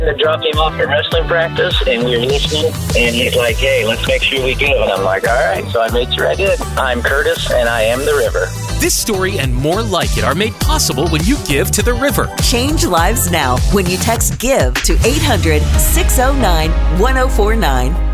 I dropped him off at wrestling practice, and we were listening, and he's like, hey, let's make sure we give. And I'm like, all right. So I made sure I did. I'm Curtis, and I am the river. This story and more like it are made possible when you give to the river. Change lives now when you text GIVE to 800-609-1049.